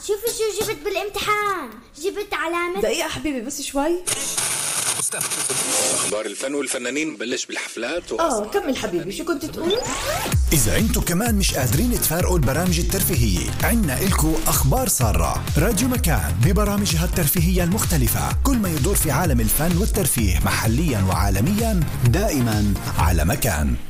شوفي شو جبت بالامتحان، جبت علامة. دقيقة حبيبي بس شوي. أخبار الفن والفنانين بلش بالحفلات كمل حبيبي، شو كنت تقول؟ إذا أنتو كمان مش قادرين تفارقوا البرامج الترفيهية، عنا إلكو أخبار سارة. راديو مكان ببرامجها الترفيهية المختلفة، كل ما يدور في عالم الفن والترفيه محليا وعالميا، دائما على مكان.